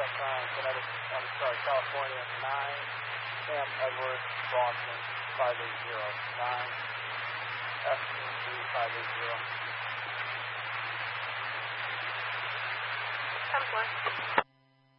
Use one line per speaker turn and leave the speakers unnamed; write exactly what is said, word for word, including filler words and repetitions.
check on Connecticut, I'm sorry, California, nine, Camp Edward, Boston, five eight zero, nine, F T C five eight zero.
ten four.